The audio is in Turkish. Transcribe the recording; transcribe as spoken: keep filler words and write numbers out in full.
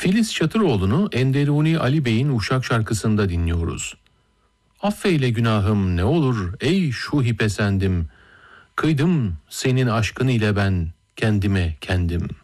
Filiz Çatıroğlu'nu Enderuni Ali Bey'in Uşak şarkısında dinliyoruz. Affeyle günahım ne olur ey Şuhip efendim, kıydım senin aşkın ile ben kendime kendim.